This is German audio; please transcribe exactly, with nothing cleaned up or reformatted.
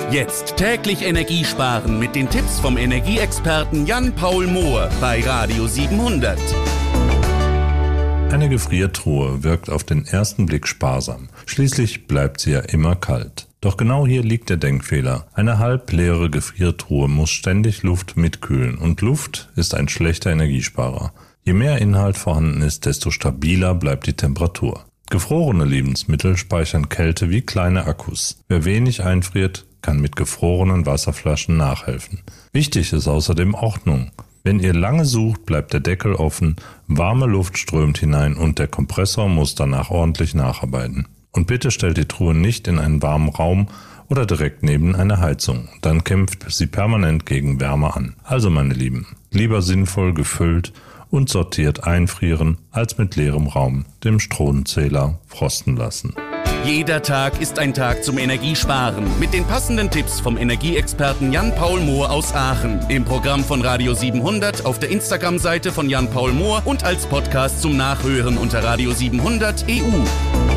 Jetzt täglich Energie sparen mit den Tipps vom Energieexperten Jan-Paul Mohr bei Radio siebenhundert. Eine Gefriertruhe wirkt auf den ersten Blick sparsam. Schließlich bleibt sie ja immer kalt. Doch genau hier liegt der Denkfehler. Eine halbleere Gefriertruhe muss ständig Luft mitkühlen und Luft ist ein schlechter Energiesparer. Je mehr Inhalt vorhanden ist, desto stabiler bleibt die Temperatur. Gefrorene Lebensmittel speichern Kälte wie kleine Akkus. Wer wenig einfriert, kann mit gefrorenen Wasserflaschen nachhelfen. Wichtig ist außerdem Ordnung. Wenn ihr lange sucht, bleibt der Deckel offen, warme Luft strömt hinein und der Kompressor muss danach ordentlich nacharbeiten. Und bitte stellt die Truhe nicht in einen warmen Raum oder direkt neben eine Heizung. Dann kämpft sie permanent gegen Wärme an. Also meine Lieben, lieber sinnvoll gefüllt und sortiert einfrieren, als mit leerem Raum dem Stromzähler frosten lassen. Jeder Tag ist ein Tag zum Energiesparen mit den passenden Tipps vom Energieexperten Jan-Paul Mohr aus Aachen. Im Programm von Radio siebenhundert, auf der Instagram-Seite von Jan-Paul Mohr und als Podcast zum Nachhören unter Radio siebenhundert E U.